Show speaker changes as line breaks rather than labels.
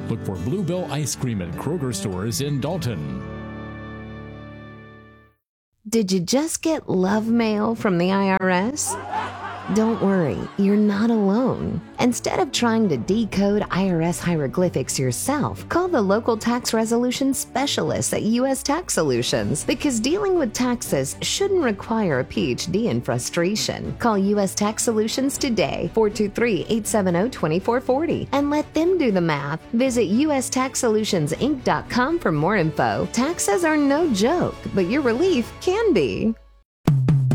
Look for Bluebell Ice Cream at Kroger stores in Dalton.
Did you just get love mail from the IRS? Don't worry, you're not alone. Instead of trying to decode IRS hieroglyphics yourself, call the local tax resolution specialists at U.S. Tax Solutions, because dealing with taxes shouldn't require a PhD in frustration. Call U.S. Tax Solutions today, 423-870-2440, and let them do the math. Visit USTaxSolutionsInc.com for more info. Taxes are no joke, but your relief can be.